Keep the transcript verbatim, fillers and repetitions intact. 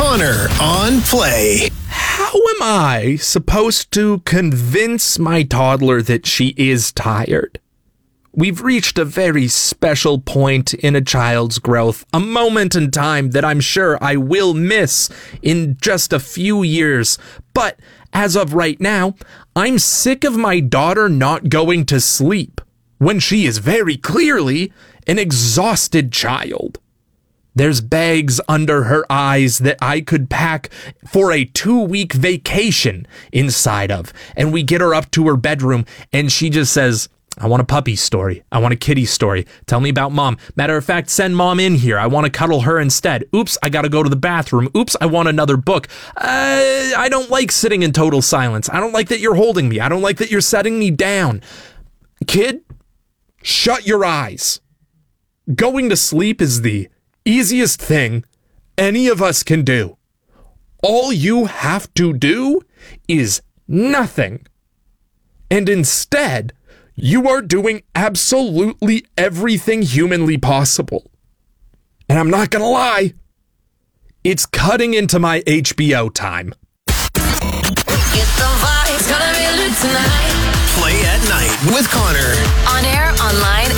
Connor on Play. How am I supposed to convince my toddler that she is tired? We've reached a very special point in a child's growth, a moment in time that I'm sure I will miss in just a few years. But as of right now, I'm sick of my daughter not going to sleep when she is very clearly an exhausted child. There's bags under her eyes that I could pack for a two-week vacation inside of. And we get her up to her bedroom and she just says, I want a puppy story. I want a kitty story. Tell me about mom. Matter of fact, send mom in here. I want to cuddle her instead. Oops, I got to go to the bathroom. Oops, I want another book. Uh, I don't like sitting in total silence. I don't like that you're holding me. I don't like that you're setting me down. Kid, shut your eyes. Going to sleep is the easiest thing any of us can do. All you have to do is nothing. And instead, you are doing absolutely everything humanly possible. And I'm not gonna lie, it's cutting into my H B O time. Get the vibe, it's gonna be lit tonight. Play at Night with Connor. On air, online,